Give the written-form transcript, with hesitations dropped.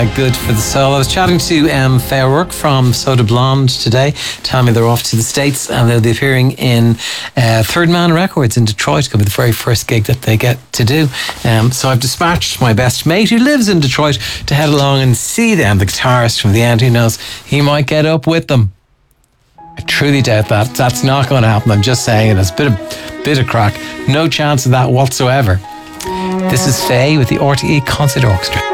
good for the soul. I was chatting to Fair Work from Soda Blonde today, telling me they're off to the States and they'll be appearing in Third Man Records in Detroit. It's going to be the very first gig that they get to do. So I've dispatched my best mate who lives in Detroit to head along and see them. The guitarist from the end, who knows, he might get up with them. I truly doubt that. That's not going to happen. I'm just saying it as a bit of crack. No chance of that whatsoever. This is Faye with the RTE Concert Orchestra.